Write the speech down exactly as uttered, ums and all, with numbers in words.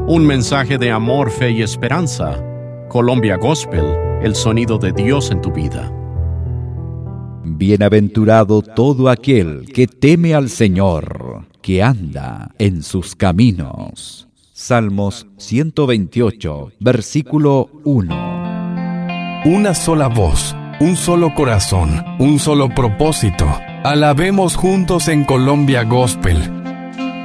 Un mensaje de amor, fe y esperanza. Colombia Gospel, el sonido de Dios en tu vida. Bienaventurado todo aquel que teme al Señor, que anda en sus caminos. Salmos ciento veintiocho, versículo uno. Una sola voz, un solo corazón, un solo propósito. Alabemos juntos en Colombia Gospel,